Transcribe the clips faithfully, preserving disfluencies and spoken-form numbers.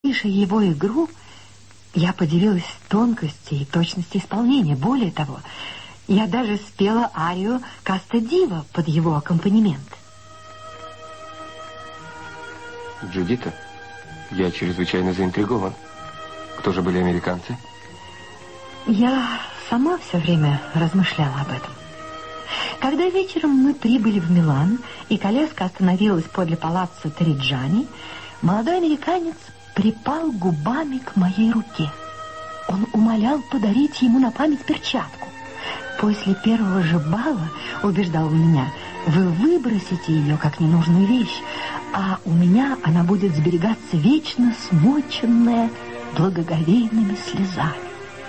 Слыша его игру, я подивилась тонкости и точности исполнения. Более того, я даже спела арию «Каста Дива» под его аккомпанемент. Джудита, я чрезвычайно заинтригован. Кто же были американцы? Я сама все время размышляла об этом. Когда вечером мы прибыли в Милан, и коляска остановилась подле палаццо Ториджани, молодой американец припал губами к моей руке. Он умолял подарить ему на память перчатку. После первого же бала, убеждал меня, вы выбросите ее как ненужную вещь, а у меня она будет сберегаться вечно, смоченная благоговейными слезами.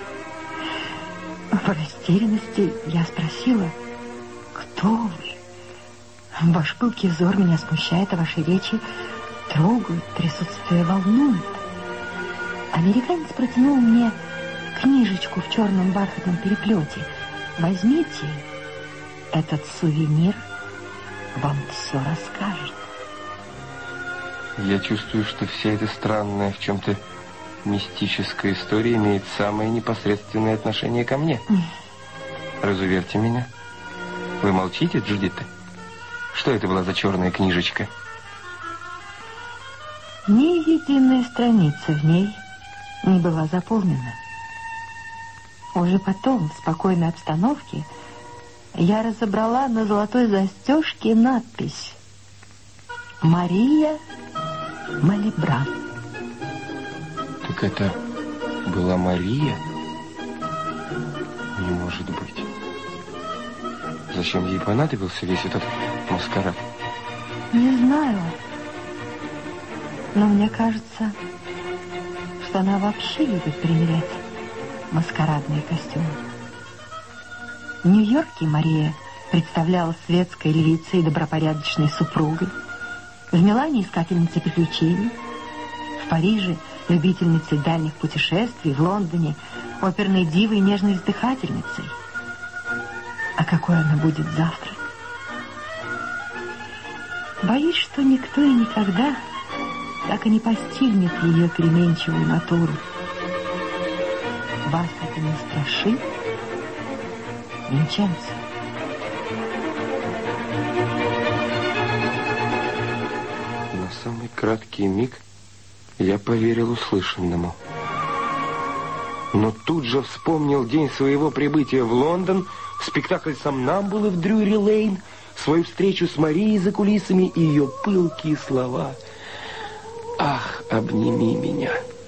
В растерянности я спросила: кто вы? Ваш пылкий взор меня смущает, а ваши речи трогают, присутствие волнует. Американец протянул мне книжечку в черном бархатном переплете. Возьмите, этот сувенир вам все расскажет. Я чувствую, что вся эта странная, в чем-то мистическая история имеет самое непосредственное отношение ко мне. Mm. Разуверьте меня. Вы молчите, Джудита? Что это была за черная книжечка? Ни единая страница в ней не была заполнена. Уже потом, в спокойной обстановке, я разобрала на золотой застежке надпись «Мария Малибран». Так это была Мария? Не может быть. Зачем ей понадобился весь этот маскарад? Не знаю. Но мне кажется, что она вообще любит примерять маскарадные костюмы. В Нью-Йорке Мария представляла светской львицей и добропорядочной супругой. В Милане искательницей приключений. В Париже любительницей дальних путешествий. В Лондоне оперной дивой и нежной вздыхательницей. А какой она будет завтра? Боюсь, что никто и никогда так и не постигнет ее переменчивую натуру. Вас это не страшит, Винченцо? На самый краткий миг я поверил услышанному. Но тут же вспомнил день своего прибытия в Лондон, спектакль «Сомнамбулы» в Дрюри-Лейн, свою встречу с Марией за кулисами и ее пылкие слова: «Ах, обними меня».